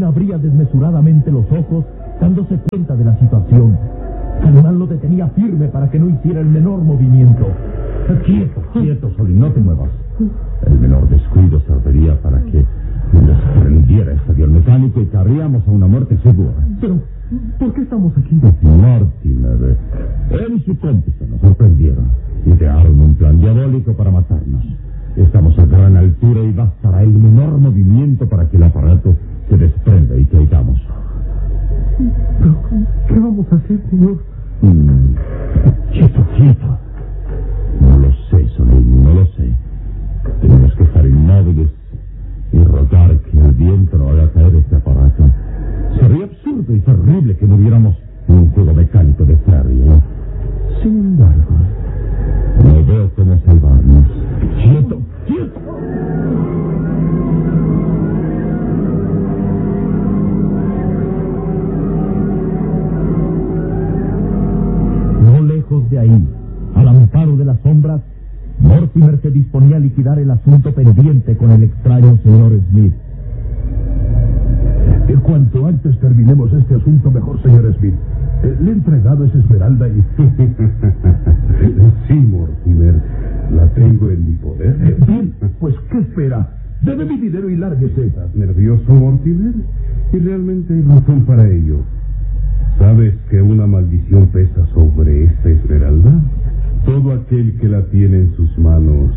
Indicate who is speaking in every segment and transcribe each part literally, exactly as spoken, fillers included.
Speaker 1: abría desmesuradamente los ojos, dándose cuenta de la situación. Calimán lo detenía firme para que no hiciera el menor movimiento.
Speaker 2: Quieto, quieto, Solín, no te muevas. El menor descuido serviría para que desprendiera este avión mecánico y cabríamos a una muerte segura.
Speaker 1: Pero, ¿por qué estamos aquí?
Speaker 2: Mortimer, él y su cómplice nos sorprendieron. Idearon un plan diabólico para matarnos. Estamos a gran altura y bastará el menor movimiento para que el aparato se desprenda y caigamos.
Speaker 1: ¿Pero qué vamos a hacer, señor?
Speaker 2: Mm. Quieto, quieto. No lo sé, Solín, no lo sé. Tenemos que estar inmóviles y rogar que el viento no haga caer este aparato. Sería absurdo y terrible que muriéramos en un juego mecánico de feria. Sin embargo, no veo cómo salvarnos. ¡Quieto! ¡Quieto!
Speaker 1: No lejos de ahí, al amparo de las sombras, Mortimer se disponía a liquidar el asunto pendiente con el extraño señor Smith.
Speaker 3: Eh, cuanto antes terminemos este asunto, mejor, señor Smith. Eh, le he entregado esa esmeralda y...
Speaker 2: Sí, Mortimer, la tengo en mi poder.
Speaker 3: Eh, bien, pues, ¿qué espera? Debe mi dinero y lárguese.
Speaker 2: ¿Estás nervioso, Mortimer? Y realmente hay razón para ello. ¿Sabes que una maldición pesa sobre esta esmeralda? Todo aquel que la tiene en sus manos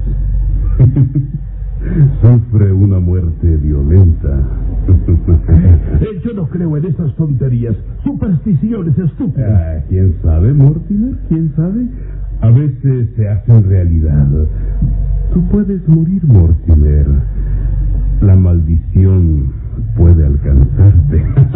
Speaker 2: sufre una muerte violenta.
Speaker 3: Eh, yo no creo en esas tonterías, supersticiones estúpidas.
Speaker 2: Ah, ¿quién sabe, Mortimer? ¿Quién sabe? A veces se hacen realidad. Tú puedes morir, Mortimer. La maldición puede alcanzarte.